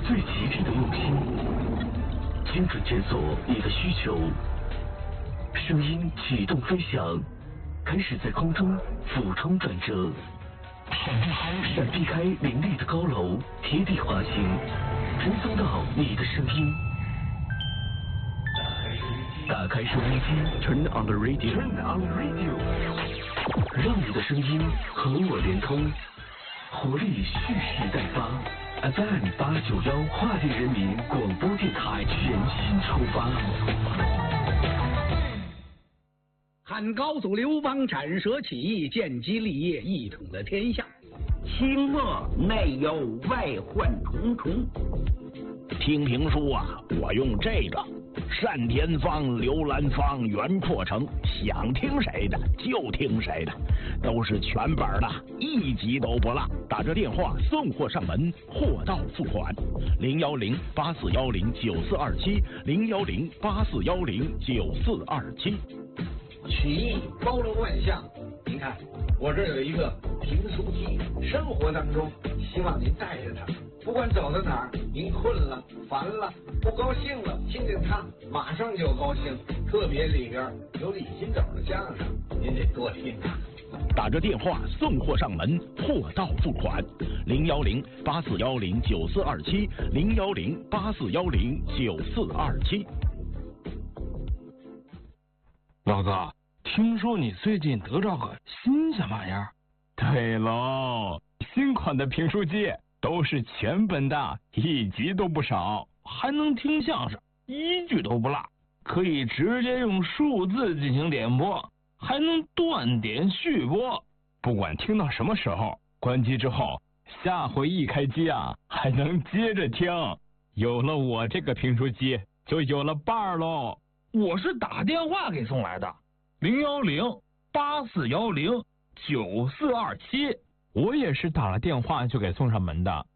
最极致的用心，精准检索你的需求。声音启动飞翔，开始在空中俯冲转折，闪避开林立的高楼，贴地滑行，传送到你的声音。打开收音机 ，Turn on the radio， 让你的声音和我连通，活力蓄势待发。FM 891跨地人民广播电台全新出发。 汉高祖刘邦斩蛇起义，建基立业，一统了天下。 清末内忧外患重重。听评书啊，我用这个单田芳、刘兰芳原扩成，想听谁的就听谁的，都是全本的，一集都不落。打这电话送货上门，货到付款。010-8410-9427，010-8410-9427。 曲艺包罗万象，您看我这有一个评书机，生活当中希望您带着它，不管走到哪儿，您困了、烦了、不高兴了，听见它马上就高兴。特别里边有李金斗的相声，您得多听啊。 打着电话送货上门，货到付款。010-8410-9427，010-8410-9427。 老哥，听说你最近得着个新鲜玩意儿？ 对喽，新款的评书机都是全本的，一集都不少， 还能听相声，一句都不落，可以直接用数字进行点播，还能断点续播， 不管听到什么时候，关机之后，下回一开机啊，还能接着听。有了我这个评书机，就有了伴儿喽。 我是打电话给送来的，010-8410-9427。 我也是打了电话就给送上门的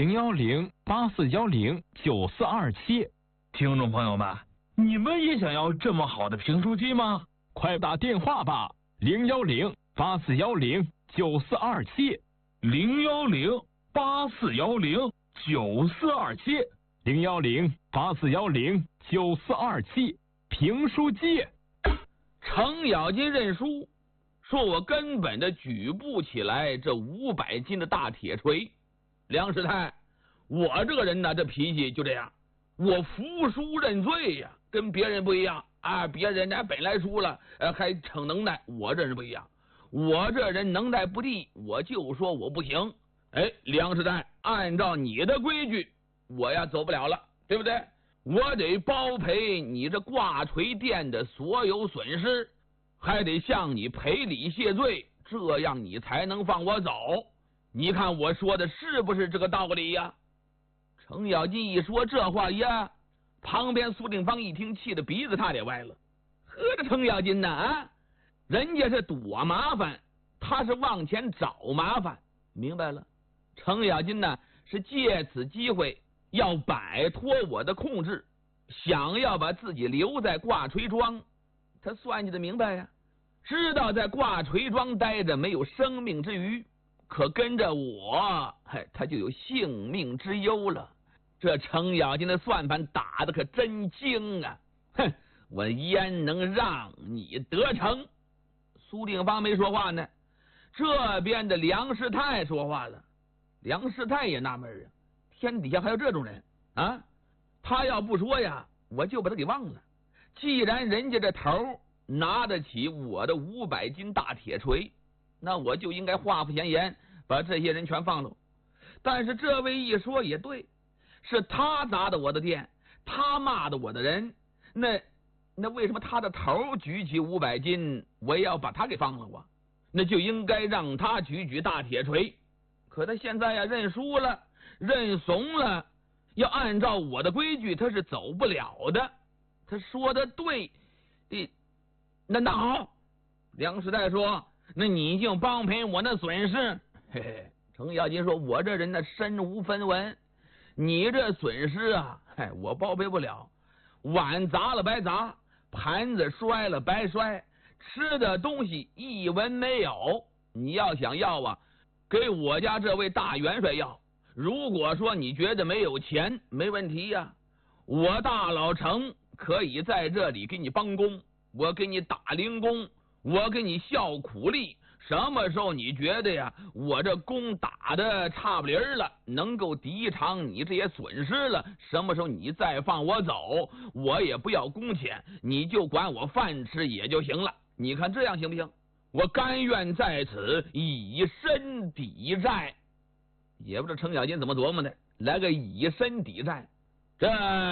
，010-8410-9427。 听众朋友们，你们也想要这么好的评书机吗？ 快打电话吧，010-8410-9427，010-8410-9427，评书机。 程咬金认输，说我根本的举不起来这500斤的大铁锤。梁师太，我这个人呢，这脾气就这样，我服输认罪呀，跟别人不一样啊。别人家本来输了，还逞能耐，我这人不一样，我这人能耐不低，我就说我不行。哎，梁师太，按照你的规矩，我呀走不了了，对不对？我得包赔你这挂锤店的所有损失，还得向你赔礼谢罪，这样你才能放我走。你看我说的是不是这个道理呀？程咬金一说这话呀，旁边苏定方一听，气得鼻子差点歪了。呵，这程咬金呢啊，人家是躲麻烦，他是往前找麻烦，明白了？程咬金呢是借此机会要摆脱我的控制，想要把自己留在挂锤庄。他算计的明白呀，知道在挂锤庄待着没有生命之余，可跟着我，他就有性命之忧了。这程咬金的算盘打得可真精啊！哼，我焉能让你得逞？苏定方没说话呢，这边的梁师太说话了。梁师太也纳闷啊，天底下还有这种人啊！他要不说呀，我就把他给忘了。既然人家这头拿得起我的500斤大铁锤，那我就应该话不闲言，把这些人全放了。但是这位一说也对，是他砸的我的店，他骂的我的人，那为什么他的头举起500斤，我也要把他给放了我？那就应该让他举大铁锤。可他现在呀认输了，认怂了，要按照我的规矩，他是走不了的。他说的对，那好，梁师太说，那你就帮赔我那损失。嘿嘿，程咬金说，我这人呢身无分文，你这损失啊，我包赔不了。碗砸了白砸，盘子摔了白摔，吃的东西一文没有。你要想要啊，给我家这位大元帅要， 如果说你觉得没有钱，没问题呀，我大老成可以在这里给你帮工，我给你打零工，我给你效苦力。什么时候你觉得呀，我这工打的差不离儿了，能够抵偿你这些损失了，什么时候你再放我走，我也不要工钱，你就管我饭吃也就行了。你看这样行不行？我甘愿在此以身抵债。也不知道程咬金怎么琢磨的，来个以身抵债。这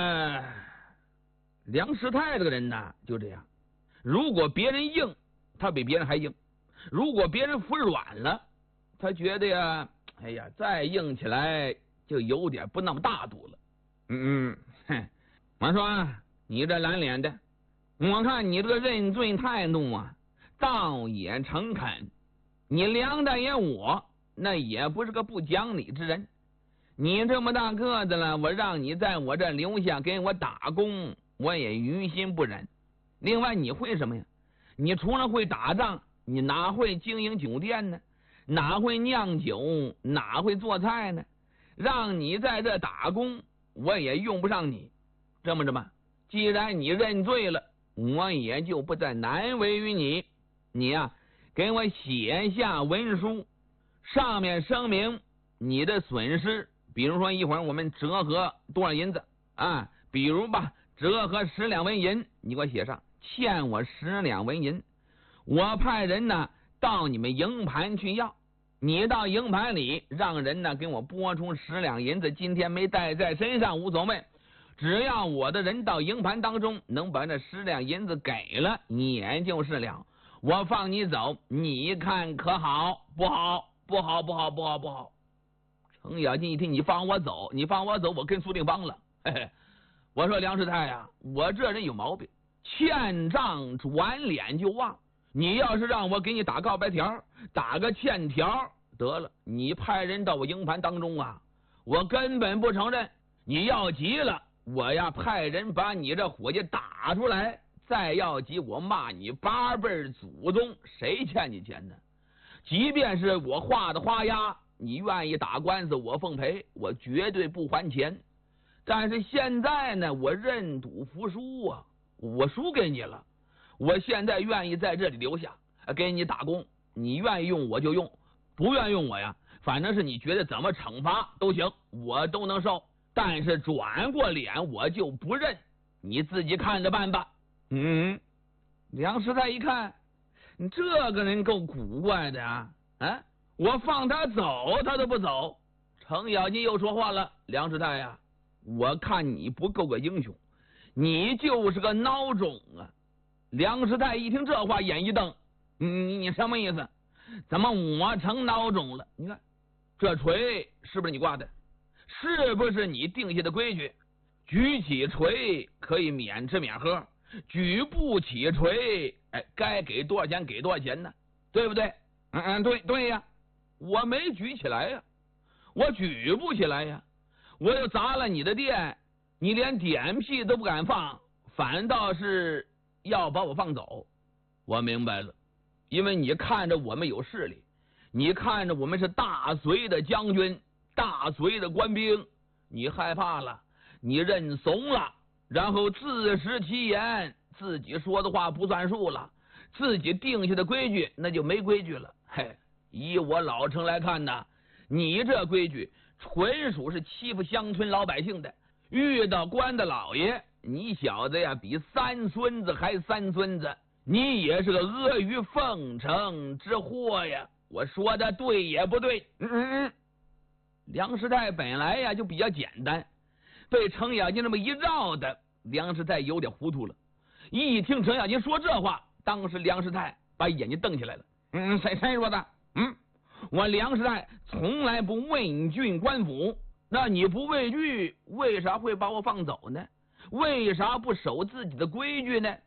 梁师太这个人呢，就这样，如果别人硬，他比别人还硬。如果别人服软了，他觉得呀，哎呀，再硬起来就有点不那么大度了。我说你这蓝脸的，我看你这个认罪态度啊，倒也诚恳。你梁大爷我那也不是个不讲理之人。你这么大个子了，我让你在我这留下给我打工，我也于心不忍。另外你会什么呀？你除了会打仗，你哪会经营酒店呢？哪会酿酒？哪会做菜呢？让你在这打工，我也用不上你。这么着吧，既然你认罪了，我也就不再难为于你。你呀，给我写下文书，上面声明你的损失，比如说一会儿我们折合多少银子啊？比如吧，折合10两纹银，你给我写上，欠我10两纹银。我派人呢到你们营盘去要，你到营盘里让人呢给我拨出10两银子，今天没带在身上无所谓，只要我的人到营盘当中能把那10两银子给了，也就是了。我放你走，你看可好？不好，不好，不好，不好，不好。程咬金一听你放我走，你放我走，我跟苏定邦了。嘿嘿，我说梁师太呀，我这人有毛病，欠账转脸就忘。你要是让我给你打告白条，打个欠条得了，你派人到我营盘当中啊，我根本不承认。你要急了，我呀派人把你这伙计打出来，再要急我骂你8辈祖宗，谁欠你钱呢？即便是我画的花押，你愿意打官司我奉赔，我绝对不还钱。但是现在呢，我认赌服输啊，我输给你了。我现在愿意在这里留下，给你打工，你愿意用我就用，不愿意用我呀，反正是你觉得怎么惩罚都行，我都能受。但是转过脸我就不认，你自己看着办吧。梁师太一看，你这个人够古怪的啊！我放他走，他都不走。程咬金又说话了：“梁师太呀，我看你不够个英雄，你就是个孬种啊！”梁师太一听这话，眼一瞪：“你什么意思？怎么我成孬种了？你看这锤是不是你挂的？是不是你定下的规矩？举起锤可以免吃免喝，举不起锤，该给多少钱给多少钱呢？对不对？对呀，我没举起来呀，我举不起来呀，我又砸了你的店，你连点屁都不敢放，反倒是要把我放走。我明白了，因为你看着我们有势力，你看着我们是大隋的将军，大隋的官兵，你害怕了，你认怂了，然后自食其言，自己说的话不算数了，自己定下的规矩那就没规矩了。以我老程来看呢，你这规矩纯属是欺负乡村老百姓的，遇到官的老爷，你小子呀比三孙子还三孙子，你也是个阿谀奉承之祸呀！我说的对也不对？梁师太本来呀就比较简单，被程咬金这么一绕的，梁师太有点糊涂了。一听程咬金说这话，当时梁师太把眼睛瞪起来了。谁说的？我梁师太从来不畏惧官府，那你不畏惧，为啥会把我放走呢？为啥不守自己的规矩呢？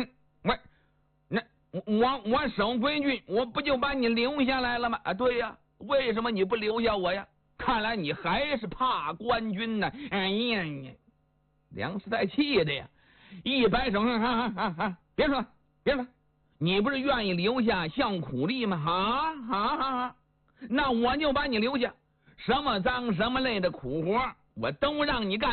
我守规矩，我不就把你留下来了吗？对呀，为什么你不留下我呀？看来你还是怕官军呢。梁师太气的呀，一摆手，别说，你不是愿意留下效苦力吗？那我就把你留下， 什么脏什么累的苦活，我都让你干。